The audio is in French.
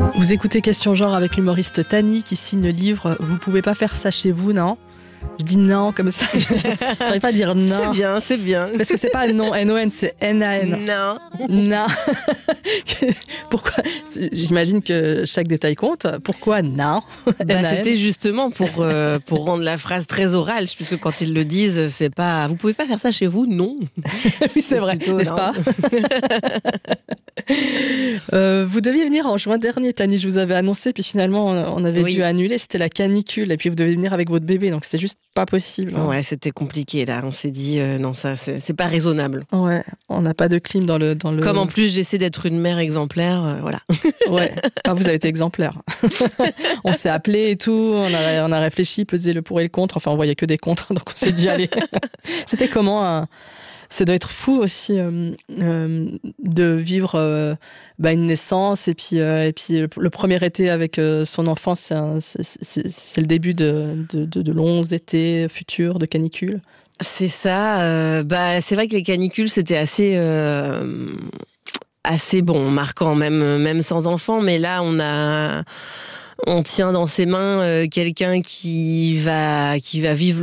Vous écoutez Question Genre avec l'humoriste Tani qui signe le livre « Vous pouvez pas faire ça chez vous, non ?» Je dis non comme ça, j'arrive pas à dire non. C'est bien. Parce que c'est pas non, N-O-N, c'est N-A-N. Non. Non. Pourquoi ? J'imagine que chaque détail compte. Pourquoi non ? C'était justement pour rendre la phrase très orale, puisque quand ils le disent, c'est pas « vous pouvez pas faire ça chez vous ?» Non. Oui, c'est vrai, n'est-ce pas ? Vous deviez venir en juin dernier, Tani, je vous avais annoncé, puis finalement on avait dû annuler, c'était la canicule, et puis vous devez venir avec votre bébé, donc c'est juste pas possible. Ouais, c'était compliqué là, on s'est dit non, ça c'est pas raisonnable. Ouais, on n'a pas de clim dans le... Comme en plus j'essaie d'être une mère exemplaire, voilà. Ouais, vous avez été exemplaire. On s'est appelé et tout, on a réfléchi, pesé le pour et le contre, enfin on voyait que des contre, donc on s'est dit allez. C'était comment ça doit être fou aussi de vivre une naissance et puis le premier été avec son enfant, c'est le début de longs étés futurs de canicule. C'est ça. C'est vrai que les canicules c'était assez marquant même sans enfant, mais là on tient dans ses mains quelqu'un qui va vivre